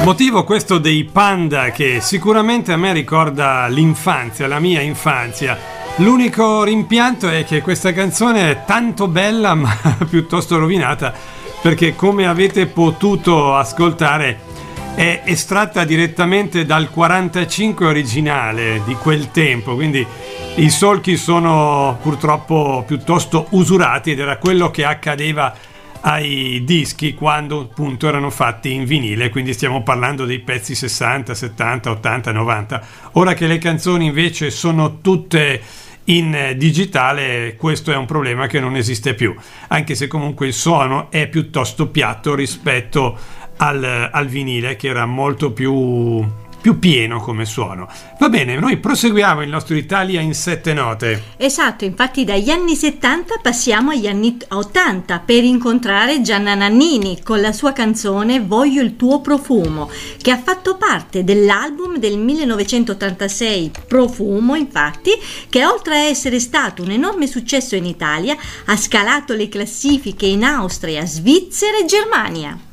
Motivo questo dei Panda che sicuramente a me ricorda l'infanzia, la mia infanzia. L'unico rimpianto è che questa canzone è tanto bella ma piuttosto rovinata, perché come avete potuto ascoltare è estratta direttamente dal 45 originale di quel tempo, quindi i solchi sono purtroppo piuttosto usurati ed era quello che accadeva ai dischi quando appunto erano fatti in vinile, quindi stiamo parlando dei pezzi 60, 70, 80, 90. Ora che le canzoni invece sono tutte in digitale, questo è un problema che non esiste più, anche se comunque il suono è piuttosto piatto rispetto al vinile, che era molto più pieno come suono. Va bene, noi proseguiamo il nostro Italia in 7 note. Esatto, infatti dagli anni 70 passiamo agli anni 80 per incontrare Gianna Nannini con la sua canzone Voglio il tuo profumo, che ha fatto parte dell'album del 1986 Profumo, infatti, che oltre a essere stato un enorme successo in Italia ha scalato le classifiche in Austria, Svizzera e Germania.